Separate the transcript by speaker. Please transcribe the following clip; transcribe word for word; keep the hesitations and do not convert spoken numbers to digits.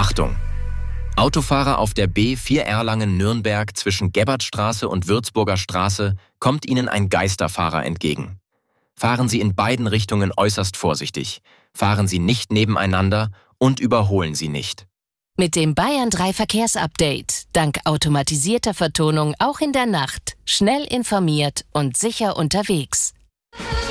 Speaker 1: Achtung! Autofahrer auf der B vier Erlangen-Nürnberg zwischen Gebhardstraße und Würzburger Straße kommt Ihnen ein Geisterfahrer entgegen. Fahren Sie in beiden Richtungen äußerst vorsichtig. Fahren Sie nicht nebeneinander und überholen Sie nicht.
Speaker 2: Mit dem Bayern drei Verkehrsupdate, dank automatisierter Vertonung auch in der Nacht, schnell informiert und sicher unterwegs.